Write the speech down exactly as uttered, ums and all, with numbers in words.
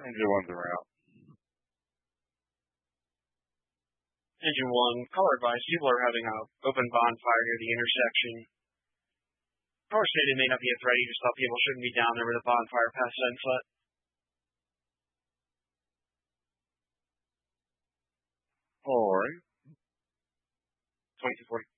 Engine one's around. Engine one, caller advice, people are having an open bonfire near the intersection. Power stated may not be a threat, you just thought people shouldn't be down there with a bonfire past sunset. Alright. twenty-two forty.